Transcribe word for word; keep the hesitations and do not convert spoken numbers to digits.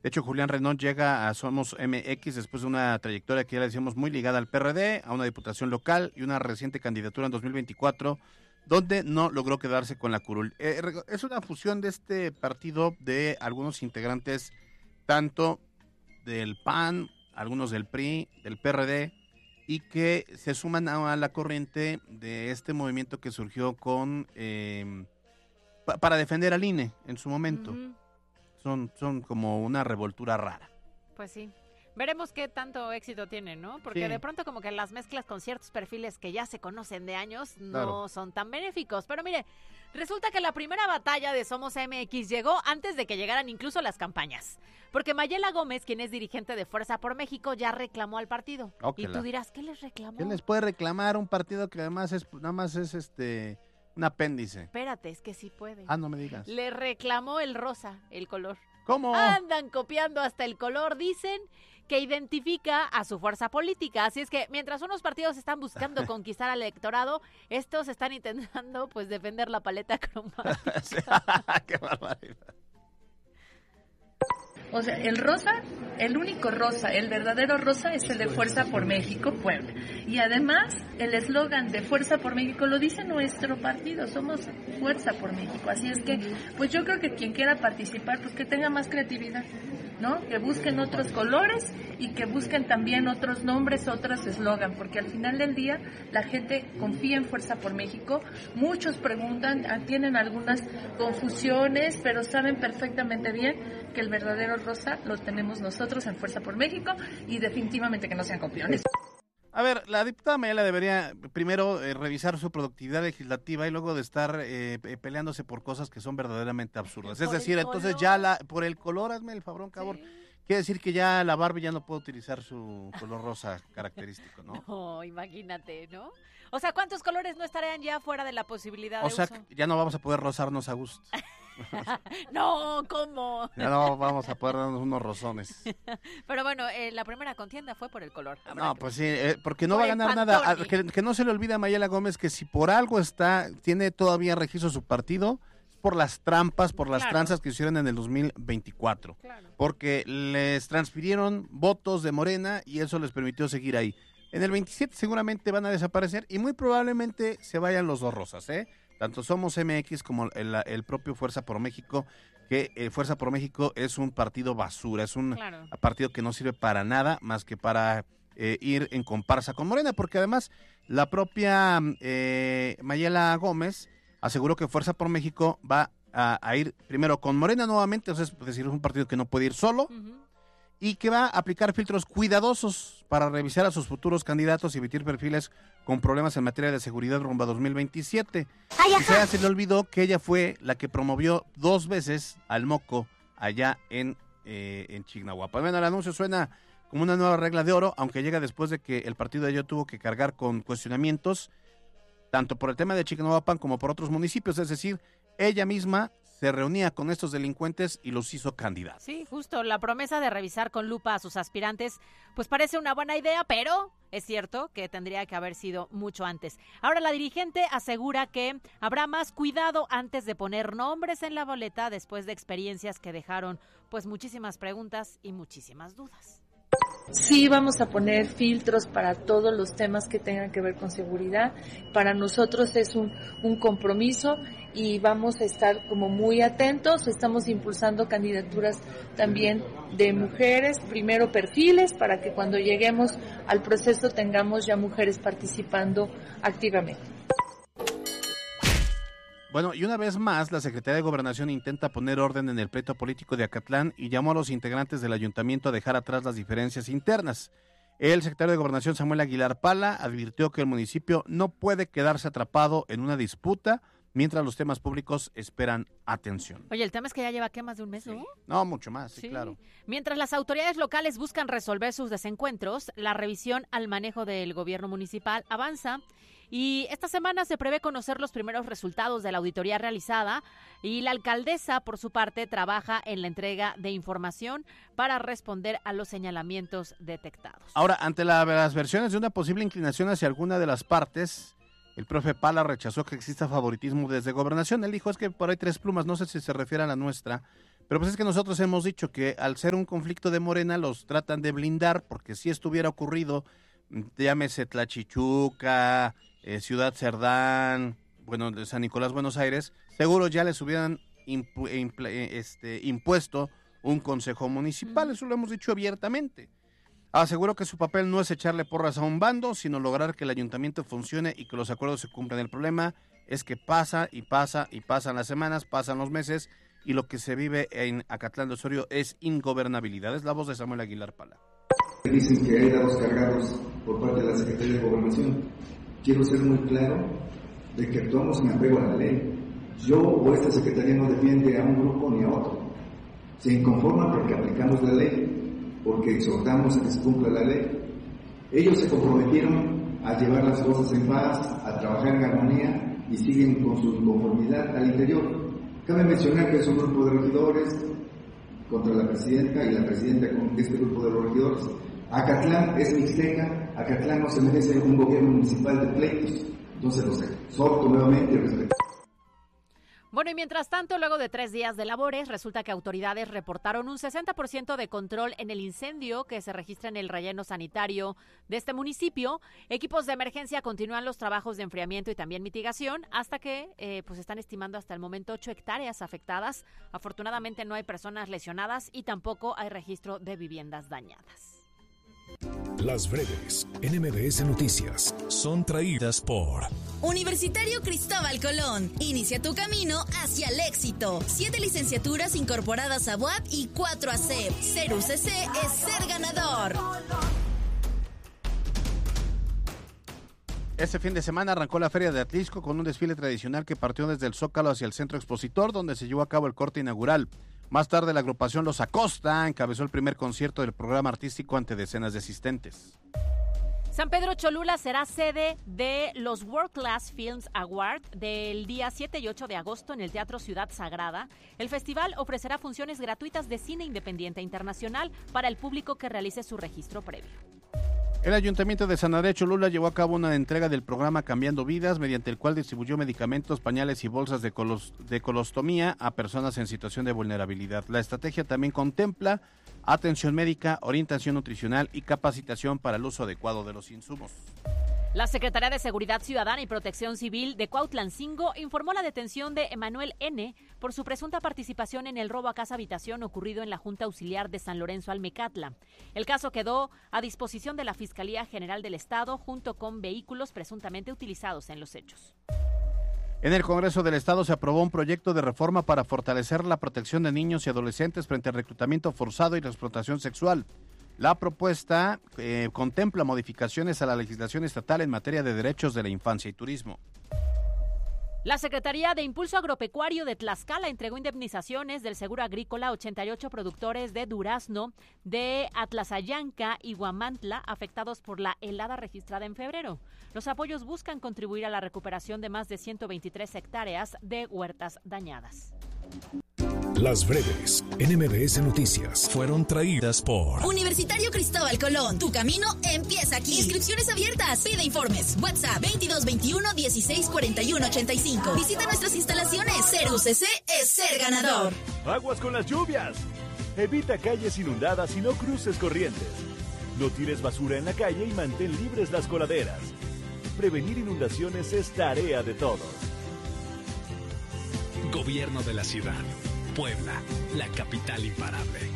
De hecho, Julián Renaud llega a Somos M X después de una trayectoria que ya le decíamos muy ligada al P R D, a una diputación local y una reciente candidatura en dos mil veinticuatro, donde no logró quedarse con la curul. Eh, es una fusión de este partido de algunos integrantes, tanto del P A N, algunos del P R I, del P R D, y que se suman a la corriente de este movimiento que surgió con eh, pa- para defender al I N E en su momento. Uh-huh. Son, son como una revoltura rara. Pues sí. Veremos qué tanto éxito tienen, ¿no? Porque sí, de pronto como que las mezclas con ciertos perfiles que ya se conocen de años no claro. son tan benéficos. Pero mire, resulta que la primera batalla de Somos M X llegó antes de que llegaran incluso las campañas. Porque Mayela Gómez, quien es dirigente de Fuerza por México, ya reclamó al partido. Okay, y tú dirás, ¿qué les reclamó? ¿Qué les puede reclamar un partido que además es nada más es este un apéndice? Espérate, es que sí puede. Ah, no me digas. Le reclamó el rosa, el color. ¿Cómo? Andan copiando hasta el color, dicen que identifica a su fuerza política. Así es que mientras unos partidos están buscando conquistar al electorado, estos están intentando pues defender la paleta cromática. ¡Qué barbaridad! O sea, el rosa, el único rosa, el verdadero rosa es el de Fuerza por México, Puebla. Y además, el eslogan de Fuerza por México lo dice nuestro partido, somos Fuerza por México. Así es que, pues yo creo que quien quiera participar, pues que tenga más creatividad, ¿no? Que busquen otros colores y que busquen también otros nombres, otros eslogan, porque al final del día la gente confía en Fuerza por México. Muchos preguntan, tienen algunas confusiones, pero saben perfectamente bien que el verdadero rosa lo tenemos nosotros en Fuerza por México y definitivamente que no sean copiones. A ver, la diputada Mayela debería primero eh, revisar su productividad legislativa y luego de estar eh, peleándose por cosas que son verdaderamente absurdas. Es decir, entonces ya la por el color, hazme el favor, cabrón. Sí. Quiere decir que ya la Barbie ya no puede utilizar su color rosa característico, ¿no? No, imagínate, ¿no? O sea, ¿cuántos colores no estarían ya fuera de la posibilidad o de sea, uso? Ya no vamos a poder rozarnos a gusto. No, ¿cómo? Ya no vamos a poder darnos unos rozones. Pero bueno, eh, la primera contienda fue por el color. No, pues sí, eh, porque no va a ganar nada. A, que, que no se le olvide a Mayela Gómez que si por algo está, tiene todavía registro su partido, es por las trampas, por las claro. tranzas que hicieron en el dos mil veinticuatro. Claro. Porque les transfirieron votos de Morena y eso les permitió seguir ahí. En el veintisiete seguramente van a desaparecer y muy probablemente se vayan los dos rosas, ¿eh? Tanto Somos M X como el, el propio Fuerza por México, que eh, Fuerza por México es un partido basura, es un claro. partido que no sirve para nada más que para eh, ir en comparsa con Morena, porque además la propia eh, Mayela Gómez aseguró que Fuerza por México va a, a ir primero con Morena nuevamente, o sea, es decir, es un partido que no puede ir solo, uh-huh. y que va a aplicar filtros cuidadosos para revisar a sus futuros candidatos y emitir perfiles con problemas en materia de seguridad rumbo a dos mil veintisiete. Ay, Quizá se le olvidó que ella fue la que promovió dos veces al Moco allá en, eh, en Chignahuapan. Bueno, el anuncio suena como una nueva regla de oro, aunque llega después de que el partido de ella tuvo que cargar con cuestionamientos, tanto por el tema de Chignahuapan como por otros municipios, es decir, ella misma se reunía con estos delincuentes y los hizo candidatos. Sí, justo, la promesa de revisar con lupa a sus aspirantes, pues parece una buena idea, pero es cierto que tendría que haber sido mucho antes. Ahora la dirigente asegura que habrá más cuidado antes de poner nombres en la boleta después de experiencias que dejaron pues muchísimas preguntas y muchísimas dudas. Sí, vamos a poner filtros para todos los temas que tengan que ver con seguridad. Para nosotros es un, un compromiso y vamos a estar como muy atentos. Estamos impulsando candidaturas también de mujeres, primero perfiles, para que cuando lleguemos al proceso tengamos ya mujeres participando activamente. Bueno, y una vez más, la Secretaría de Gobernación intenta poner orden en el pleito político de Acatlán y llamó a los integrantes del ayuntamiento a dejar atrás las diferencias internas. El secretario de Gobernación, Samuel Aguilar Pala, advirtió que el municipio no puede quedarse atrapado en una disputa mientras los temas públicos esperan atención. Oye, el tema es que ya lleva, ¿qué? Más de un mes, ¿no? Sí. No, mucho más, sí, sí, claro. Mientras las autoridades locales buscan resolver sus desencuentros, la revisión al manejo del gobierno municipal avanza. Y esta semana se prevé conocer los primeros resultados de la auditoría realizada y la alcaldesa, por su parte, trabaja en la entrega de información para responder a los señalamientos detectados. Ahora, ante la, las versiones de una posible inclinación hacia alguna de las partes, el profe Pala rechazó que exista favoritismo desde Gobernación. Él dijo, es que por ahí tres plumas, no sé si se refiere a la nuestra, Pero pues es que nosotros hemos dicho que al ser un conflicto de Morena los tratan de blindar, porque si estuviera ocurrido, llámese Tlachichuca, eh, Ciudad Cerdán, bueno, de San Nicolás, Buenos Aires, seguro ya les hubieran impu- impl- este, impuesto un consejo municipal, eso lo hemos dicho abiertamente. Aseguró que su papel no es echarle porras a un bando, sino lograr que el ayuntamiento funcione y que los acuerdos se cumplan. El problema es que pasa y pasa y pasan las semanas, pasan los meses, y lo que se vive en Acatlán de Osorio es ingobernabilidad. Es la voz de Samuel Aguilar Pala. Dicen que hay dados cargados por parte de la Secretaría de Gobernación. Quiero ser muy claro de que actuamos en apego a la ley. Yo o esta Secretaría no defiende a un grupo ni a otro. Se inconforman porque aplicamos la ley, porque exhortamos a que se cumpla la ley. Ellos se comprometieron a llevar las cosas en paz, a trabajar en armonía y siguen con su inconformidad al interior. Cabe mencionar que es un grupo de regidores contra la presidenta y la presidenta con este grupo de los regidores. Acatlán es mixteca, Acatlán no se merece un gobierno municipal de pleitos. Entonces los exhorto nuevamente respecto. Bueno, y mientras tanto, luego de tres días de labores, resulta que autoridades reportaron un sesenta por ciento de control en el incendio que se registra en el relleno sanitario de este municipio. Equipos de emergencia continúan los trabajos de enfriamiento y también mitigación hasta que eh, pues están estimando hasta el momento ocho hectáreas afectadas. Afortunadamente no hay personas lesionadas y tampoco hay registro de viviendas dañadas. Las breves en M B S Noticias son traídas por Universitario Cristóbal Colón. Inicia tu camino hacia el éxito. Siete licenciaturas incorporadas a U A P y cuatro a C E P. Ser U C C es ser ganador. Este fin de semana arrancó la Feria de Atlisco con un desfile tradicional que partió desde el Zócalo hacia el Centro Expositor, donde se llevó a cabo el corte inaugural. Más tarde, la agrupación Los Acosta encabezó el primer concierto del programa artístico ante decenas de asistentes. San Pedro Cholula será sede de los World Class Films Award del día siete y ocho de agosto en el Teatro Ciudad Sagrada. El festival ofrecerá funciones gratuitas de cine independiente internacional para el público que realice su registro previo. El Ayuntamiento de San Andrés Cholula llevó a cabo una entrega del programa Cambiando Vidas, mediante el cual distribuyó medicamentos, pañales y bolsas de, colos, de colostomía a personas en situación de vulnerabilidad. La estrategia también contempla atención médica, orientación nutricional y capacitación para el uso adecuado de los insumos. La Secretaría de Seguridad Ciudadana y Protección Civil de Cuautlancingo informó la detención de Emanuel N. por su presunta participación en el robo a casa-habitación ocurrido en la Junta Auxiliar de San Lorenzo Almecatla. El caso quedó a disposición de la Fiscalía General del Estado junto con vehículos presuntamente utilizados en los hechos. En el Congreso del Estado se aprobó un proyecto de reforma para fortalecer la protección de niños y adolescentes frente al reclutamiento forzado y la explotación sexual. La propuesta eh, contempla modificaciones a la legislación estatal en materia de derechos de la infancia y turismo. La Secretaría de Impulso Agropecuario de Tlaxcala entregó indemnizaciones del seguro agrícola a ochenta y ocho productores de durazno de Atlazayanca y Huamantla afectados por la helada registrada en febrero. Los apoyos buscan contribuir a la recuperación de más de ciento veintitrés hectáreas de huertas dañadas. Las breves en M B S Noticias fueron traídas por Universitario Cristóbal Colón. Tu camino empieza aquí. Inscripciones abiertas. Pide informes. WhatsApp veintidós veintiuno dieciséis cuarenta y uno ochenta y cinco. Visita nuestras instalaciones. Ser U C C es ser ganador. Aguas con las lluvias. Evita calles inundadas y no cruces corrientes. No tires basura en la calle y mantén libres las coladeras. Prevenir inundaciones es tarea de todos. Gobierno de la Ciudad. Puebla, la capital imparable.